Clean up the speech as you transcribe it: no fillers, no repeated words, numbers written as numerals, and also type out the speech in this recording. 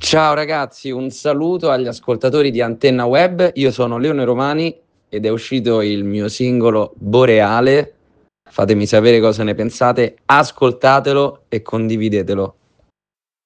Ciao ragazzi, un saluto agli ascoltatori di Antenna Web. Io sono Leone Romani ed è uscito il mio singolo Boreale. Fatemi sapere cosa ne pensate, ascoltatelo e condividetelo.